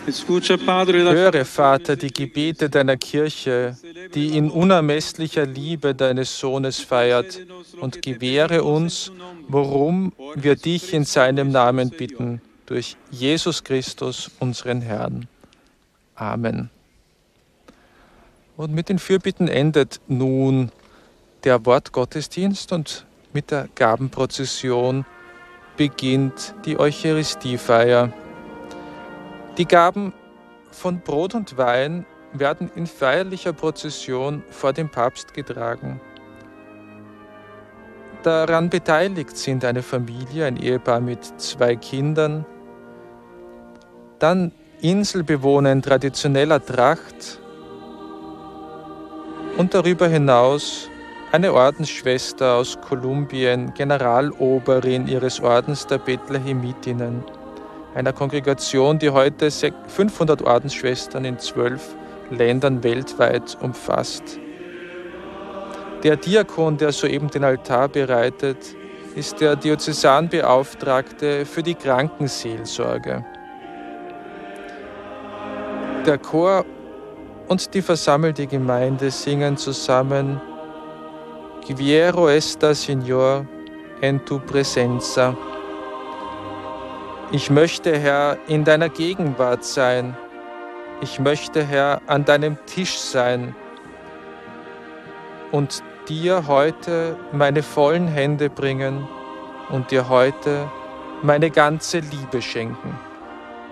Höre, Vater, die Gebete deiner Kirche, die in unermesslicher Liebe deines Sohnes feiert, und gewähre uns, worum wir dich in seinem Namen bitten, durch Jesus Christus, unseren Herrn. Amen. Und mit den Fürbitten endet nun der Wortgottesdienst und mit der Gabenprozession beginnt die Eucharistiefeier. Die Gaben von Brot und Wein werden in feierlicher Prozession vor dem Papst getragen. Daran beteiligt sind eine Familie, ein Ehepaar mit 2 Kindern, dann Inselbewohner in traditioneller Tracht und darüber hinaus eine Ordensschwester aus Kolumbien, Generaloberin ihres Ordens der Bethlehemitinnen, einer Kongregation, die heute 500 Ordensschwestern in 12 Ländern weltweit umfasst. Der Diakon, der soeben den Altar bereitet, ist der Diözesanbeauftragte für die Krankenseelsorge. Der Chor und die versammelte Gemeinde singen zusammen Quiero esta, Señor, en tu presencia. Ich möchte, Herr, in deiner Gegenwart sein. Ich möchte, Herr, an deinem Tisch sein und dir heute meine vollen Hände bringen und dir heute meine ganze Liebe schenken.